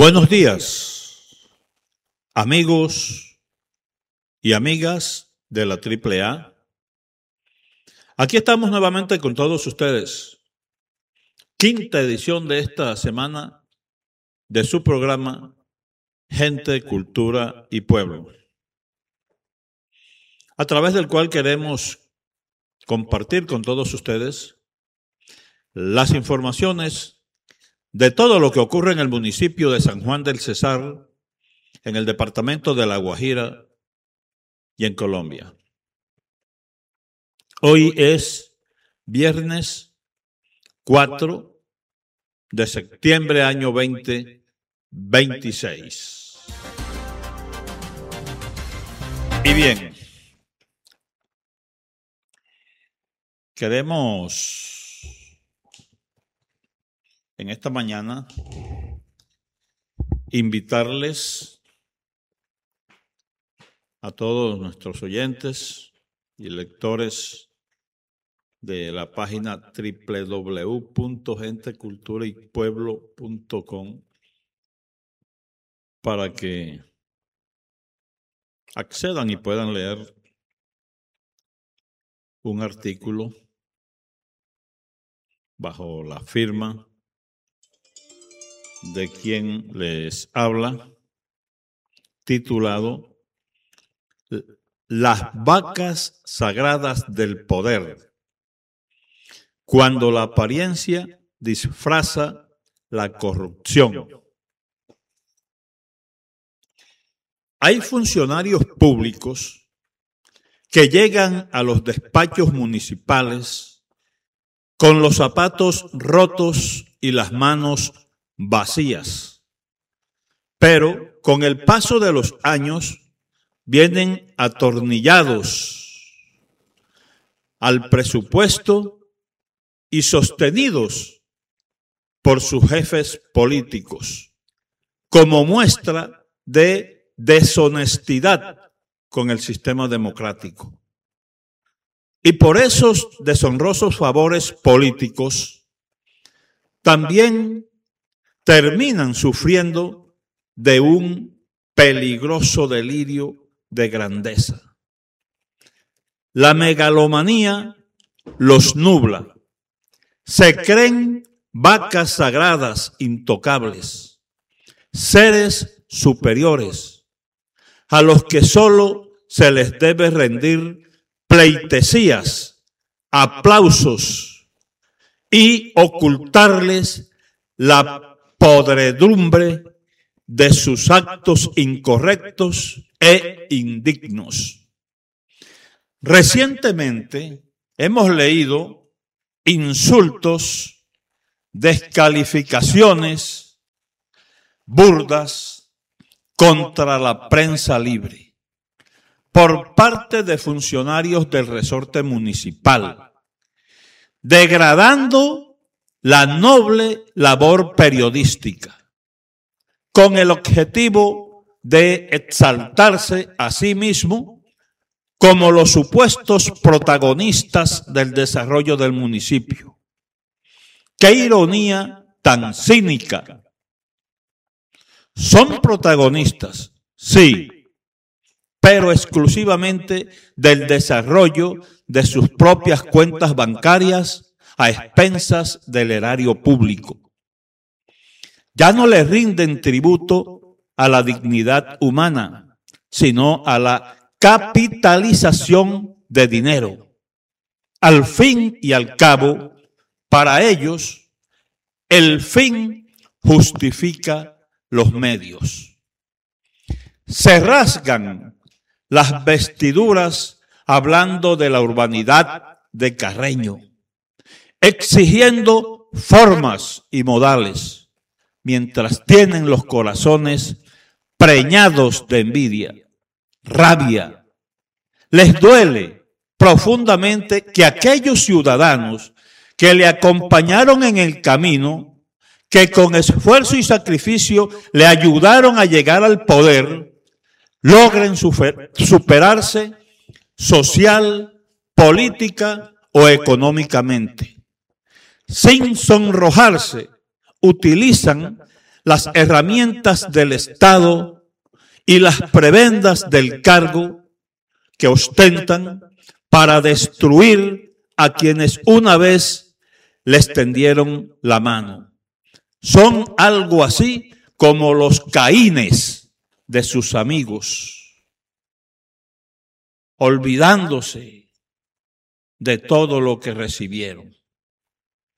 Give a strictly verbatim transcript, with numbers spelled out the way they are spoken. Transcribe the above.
Buenos días, amigos y amigas de la Triple A. Aquí estamos nuevamente con todos ustedes. Quinta edición de esta semana de su programa Gente, Cultura y Pueblo, a través del cual queremos compartir con todos ustedes las informaciones de todo lo que ocurre en el municipio de San Juan del Cesar, en el departamento de La Guajira y en Colombia. Hoy es viernes cuatro de septiembre, año veinte veintiséis. Y bien, queremos en esta mañana invitarles a todos nuestros oyentes y lectores de la página doble u doble u doble u punto gente cultura y pueblo punto com para que accedan y puedan leer un artículo bajo la firma de quien les habla, titulado Las vacas sagradas del poder, cuando la apariencia disfraza la corrupción. Hay funcionarios públicos que llegan a los despachos municipales con los zapatos rotos y las manos vacías, pero con el paso de los años vienen atornillados al presupuesto y sostenidos por sus jefes políticos, como muestra de deshonestidad con el sistema democrático. Y por esos deshonrosos favores políticos, también terminan sufriendo de un peligroso delirio de grandeza. La megalomanía los nubla. Se creen vacas sagradas intocables, seres superiores, a los que solo se les debe rendir pleitesías, aplausos y ocultarles la podredumbre de sus actos incorrectos e indignos. Recientemente hemos leído insultos, descalificaciones burdas contra la prensa libre por parte de funcionarios del resorte municipal, degradando la noble labor periodística, con el objetivo de exaltarse a sí mismo como los supuestos protagonistas del desarrollo del municipio. ¡Qué ironía tan cínica! Son protagonistas, sí, pero exclusivamente del desarrollo de sus propias cuentas bancarias a expensas del erario público. Ya no le rinden tributo a la dignidad humana, sino a la capitalización de dinero. Al fin y al cabo, para ellos, el fin justifica los medios. Se rasgan las vestiduras hablando de la urbanidad de Carreño, exigiendo formas y modales, mientras tienen los corazones preñados de envidia, rabia. Les duele profundamente que aquellos ciudadanos que le acompañaron en el camino, que con esfuerzo y sacrificio le ayudaron a llegar al poder, logren super, superarse social, política o económicamente. Sin sonrojarse, utilizan las herramientas del Estado y las prebendas del cargo que ostentan para destruir a quienes una vez les tendieron la mano. Son algo así como los Caínes de sus amigos, olvidándose de todo lo que recibieron.